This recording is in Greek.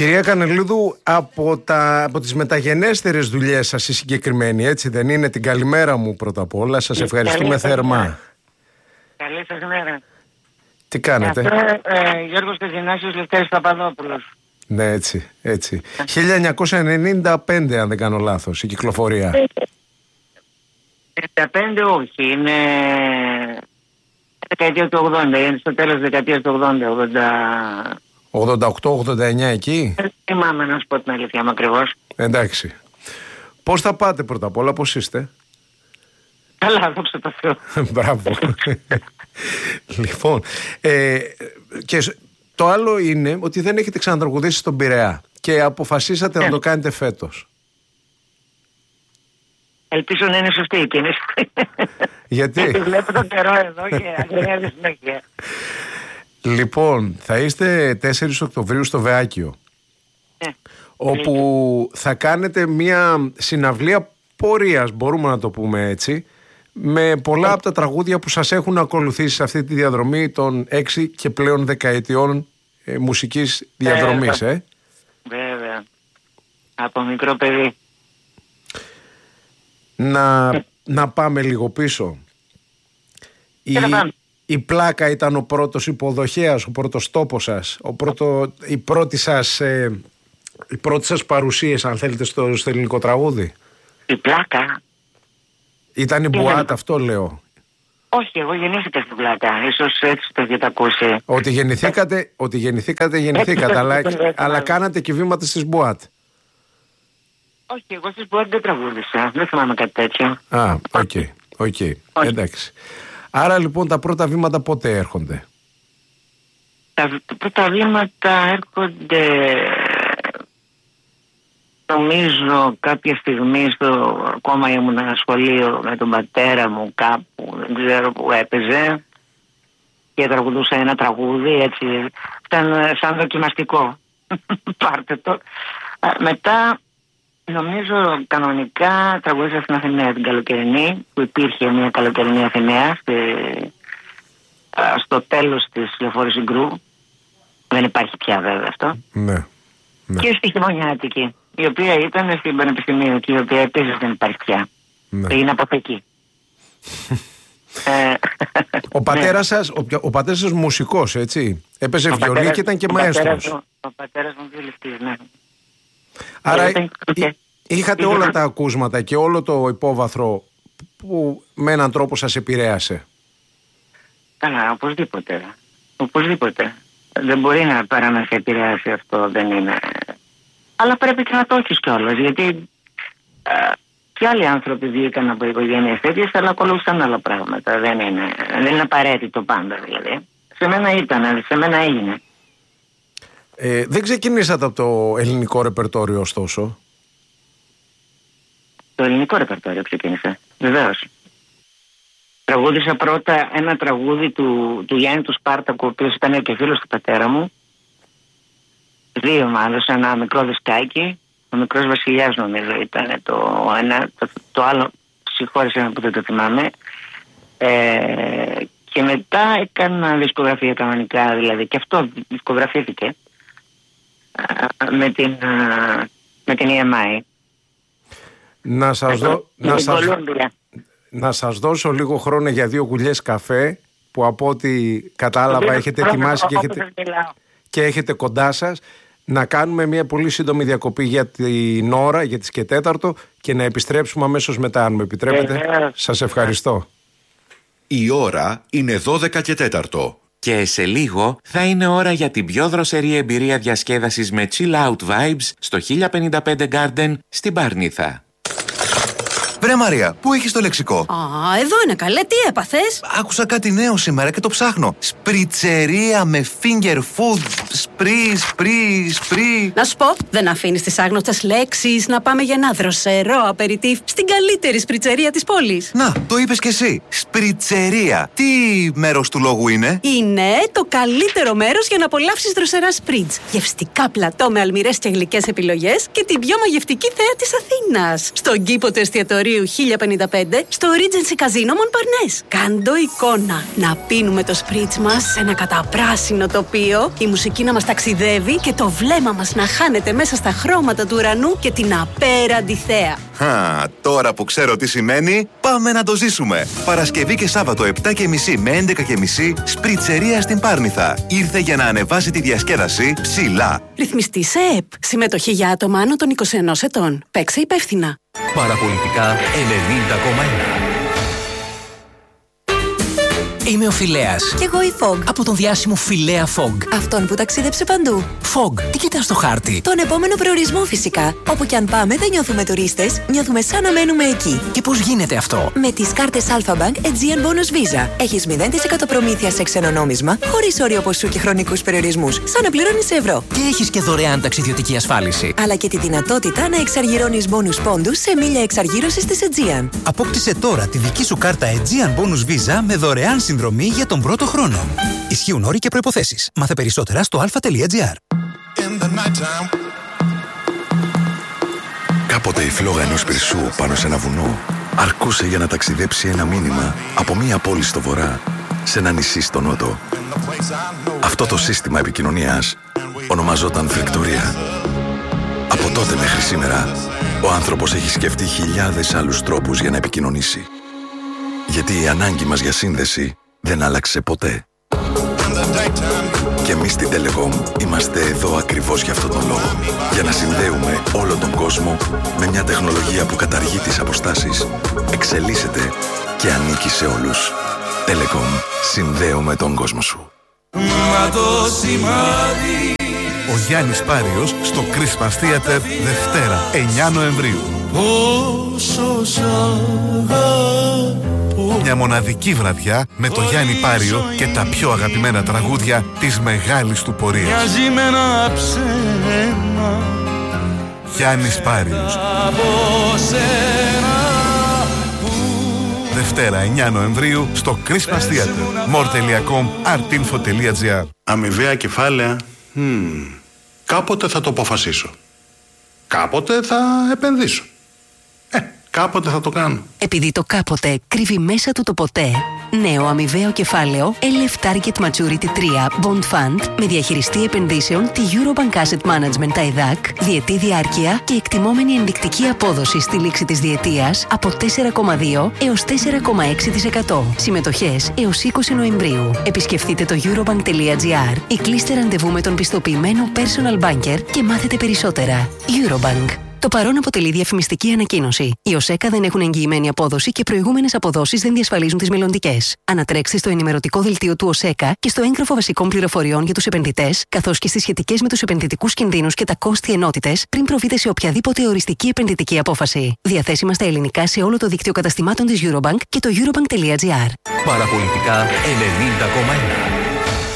Κυρία Κανελίδου, από τις μεταγενέστερες δουλειές σας η συγκεκριμένη, έτσι δεν είναι? Την καλημέρα μου πρώτα απ' όλα. Σας ευχαριστούμε θερμά. Καλή σας μέρα. Τι κάνετε? Γιώργος Καζινάσιος, Λευτέρης Παπαδόπουλος. Ναι, έτσι. 1995 αν δεν κάνω λάθος η κυκλοφορία. 95 όχι, είναι δεκαετία του 80, είναι στο τέλος της δεκαετίας του 80. 88-89 εκεί. Θυμάμαι να σου πω την αλήθεια μου ακριβώς. Εντάξει. Πώς θα πάτε πρώτα απ' όλα, πώς είστε? Καλά, δόξα τω Θεώ. Μπράβο. Λοιπόν, και το άλλο είναι ότι δεν έχετε ξανατραγουδήσει στον Πειραιά και αποφασίσατε να το κάνετε φέτος. Ελπίζω να είναι σωστή η κίνηση. Γιατί? Βλέπω τον καιρό εδώ και αγριάζει συνέχεια. Λοιπόν, θα είστε 4 Οκτωβρίου στο Βεάκιο, όπου θα κάνετε μια συναυλία πορείας, μπορούμε να το πούμε έτσι, με πολλά από τα τραγούδια που σας έχουν ακολουθήσει σε αυτή τη διαδρομή των 6 και πλέον δεκαετιών μουσικής διαδρομής. Βέβαια. Από μικρό παιδί. Να πάμε λίγο πίσω. Η Πλάκα ήταν ο πρώτος υποδοχέας, ο πρώτος τόπος σας, η πρώτη σας παρουσίαση, αν θέλετε, στο ελληνικό τραγούδι. Η Πλάκα. Ήταν η Μπουάτ, αυτό λέω. Όχι, εγώ γεννήθηκα στην Πλάκα. Ίσως έτσι το έχετε ακούσει. Ότι γεννηθήκατε, αλλά κάνατε και βήματα στις Μπουάτ. Όχι, εγώ στις Μπουάτ δεν τραγούδισα. Δεν θυμάμαι κάτι τέτοιο. Οκ. Εντάξει. Άρα λοιπόν τα πρώτα βήματα πότε έρχονται? Τα πρώτα βήματα έρχονται, νομίζω, κάποια στιγμή ακόμα ήμουν ένα σχολείο με τον πατέρα μου κάπου, δεν ξέρω που έπαιζε και τραγουδούσα ένα τραγούδι, έτσι, ήταν σαν δοκιμαστικό. Πάρτε το. Μετά, νομίζω, κανονικά τραγουδίσα στην Αθηναία την καλοκαιρινή, που υπήρχε μια καλοκαιρινή Αθηναία στο τέλος της Λεωφόρου Συγκρού. Δεν υπάρχει πια βέβαια αυτό. Ναι. Και στη Χειμωνιάτικη, η οποία ήταν στην Πανεπιστημίου και η οποία επίσης δεν υπάρχει πια. Ναι. Είναι από εκεί. Ο πατέρας σας μουσικός, έτσι? Έπαιζε βιολί και ήταν και μαέστρος. Ο πατέρας μου βιολιστής, ναι. Άρα είχατε όλα τα ακούσματα και όλο το υπόβαθρο που με έναν τρόπο σας επηρέασε. Καλά, οπωσδήποτε. Δεν μπορεί να παρά να σε επηρεάσει αυτό, δεν είναι. Αλλά πρέπει και να το έχεις κιόλας, γιατί και άλλοι άνθρωποι βγήκαν από οικογένειες τέτοιες, αλλά ακολούθησαν άλλα πράγματα. Δεν είναι απαραίτητο πάντα δηλαδή. Σε μένα έγινε. Δεν ξεκινήσατε από το ελληνικό ρεπερτόριο ωστόσο? Το ελληνικό ρεπερτόριο ξεκίνησε, βεβαίως. Τραγούδισα πρώτα ένα τραγούδι του Γιάννη του Σπάρτακου, ο οποίος ήταν και φίλος του πατέρα μου. 2 μάλλον, ένα μικρό δισκάκι. Ο Μικρός Βασιλιάς νομίζω ήταν το ένα, το άλλο συγχώρησε που δεν το θυμάμαι. Και μετά έκανα δισκογραφία κανονικά, δηλαδή, και αυτό δισκογραφήθηκε με την EMI. Να σας δώσω λίγο χρόνο για 2 γουλιές καφέ, που από ό,τι κατάλαβα έχετε ετοιμάσει και έχετε κοντά σας. Να κάνουμε μια πολύ σύντομη διακοπή για την ώρα, για τις και 4, και να επιστρέψουμε αμέσως μετά, αν μου επιτρέπετε. Σας ευχαριστώ. Η ώρα είναι 12 και 4. Και σε λίγο θα είναι ώρα για την πιο δροσερή εμπειρία διασκέδασης με chill out vibes στο 1055 Garden στην Παρνίθα. Βρε Μαρία, πού έχεις το λεξικό? Εδώ είναι καλέ, τι έπαθες? Άκουσα κάτι νέο σήμερα και το ψάχνω. Σπριτσερία με finger food. Σπρί. Να σου πω, δεν αφήνεις τις άγνωστες λέξεις να πάμε για ένα δροσερό απεριτίφ στην καλύτερη σπριτσερία της πόλης. Να, το είπες κι εσύ. Σπριτσερία. Τι μέρος του λόγου είναι? Είναι το καλύτερο μέρος για να απολαύσεις δροσερά σπριτς. Γευστικά πλατό με αλμυρές και γλυκές επιλογές και την πιο μαγευτική θέα της Αθήνας. Στον κήπο του εστιατορίου 1055 στο Regency Casino Montparnasse. Κάντο εικόνα. Να πίνουμε το σπριτς μας σε ένα καταπράσινο τοπίο, η μουσική να μας τα ταξιδεύει και το βλέμμα μας να χάνεται μέσα στα χρώματα του ουρανού και την απέραντη θέα. Τώρα που ξέρω τι σημαίνει, πάμε να το ζήσουμε. Παρασκευή και Σάββατο 7.30 με 11.30 Σπριτσερία στην Πάρνηθα. Ήρθε για να ανεβάσει τη διασκέδαση ψηλά. Ρυθμιστή σε ΕΕΠ. Συμμετοχή για άτομα άνω των 21 ετών. Παίξε υπεύθυνα. Παραπολιτικά 90,1. Είμαι ο Φιλέας. Κι εγώ η Fog. Από τον διάσημο Φιλέα Fog. Αυτόν που ταξίδεψε παντού. Fog, τι κοιτάς στο χάρτη? Τον επόμενο προορισμό φυσικά. Όπου κι αν πάμε δεν νιώθουμε τουρίστες, νιώθουμε σαν να μένουμε εκεί. Και πώς γίνεται αυτό? Με τις κάρτες Alpha Bank Aegean Bonus Visa. Έχεις 0% προμήθεια σε ξένο νόμισμα, χωρίς όριο ποσού και χρονικούς περιορισμούς, σαν να πληρώνεις ευρώ. Και έχεις και δωρεάν ταξιδιωτική ασφάλιση. Αλλά και τη δυνατότητα να εξαργυρώνεις bonus πόντους σε μίλια εξαργύρωσης της Aegean. Απόκτησε τώρα τη δική σου κάρτα Aegean Bonus Visa με δωρεάν συνδρομή για τον πρώτο χρόνο. Ισχύουν όροι και προϋποθέσεις. Μάθε περισσότερα στο alpha.gr. Κάποτε η φλόγα ενός πυρσού πάνω σε ένα βουνό αρκούσε για να ταξιδέψει ένα μήνυμα από μία πόλη στο βορρά σε ένα νησί στο νότο. Αυτό το σύστημα επικοινωνίας ονομαζόταν φρικτορία. Από τότε μέχρι σήμερα, ο άνθρωπος έχει σκεφτεί χιλιάδες άλλους τρόπους για να επικοινωνήσει. Γιατί η ανάγκη μας για σύνδεση δεν άλλαξε ποτέ. Και εμείς στην Telecom είμαστε εδώ ακριβώς για αυτόν τον λόγο. Για να συνδέουμε όλο τον κόσμο με μια τεχνολογία που καταργεί τις αποστάσεις, εξελίσσεται και ανήκει σε όλους. Telecom. Συνδέουμε τον κόσμο σου. Ο Γιάννης Πάριος στο Christmas Theater Δευτέρα 9 Νοεμβρίου. Μια μοναδική βραδιά με το Γιάννη Πάριο και τα πιο αγαπημένα τραγούδια της μεγάλης του πορείας. Γιάννης Πάριος. Δευτέρα 9 Νοεμβρίου στο Christmas Theater. More.com, artinfo.gr. Αμοιβαία κεφάλαια. Κάποτε θα το αποφασίσω. Κάποτε θα επενδύσω. Κάποτε θα το κάνω. Επειδή το κάποτε κρύβει μέσα του το ποτέ. Νέο αμοιβαίο κεφάλαιο LF Target Maturity 3 Bond Fund με διαχειριστή επενδύσεων τη Eurobank Asset Management ΤΑΕΔΑΚ, διετή διάρκεια και εκτιμόμενη ενδεικτική απόδοση στη λήξη της διετίας από 4,2 έως 4,6%. Συμμετοχές έως 20 Νοεμβρίου. Επισκεφτείτε το eurobank.gr ή κλείστε ραντεβού με τον πιστοποιημένο personal banker και μάθετε περισσότερα. Eurobank. Το παρόν αποτελεί διαφημιστική ανακοίνωση. Οι ΟΣΕΚΑ δεν έχουν εγγυημένη απόδοση και προηγούμενες αποδόσεις δεν διασφαλίζουν τις μελλοντικές. Ανατρέξτε στο ενημερωτικό δελτίο του ΟΣΕΚΑ και στο έγγραφο βασικών πληροφοριών για τους επενδυτές, καθώς και στις σχετικές με τους επενδυτικούς κινδύνους και τα κόστη ενότητες, πριν προβείτε σε οποιαδήποτε οριστική επενδυτική απόφαση. Διαθέσιμα στα ελληνικά σε όλο το δίκτυο καταστημάτων της Eurobank και το eurobank.gr. Παραπολιτικά 90,1.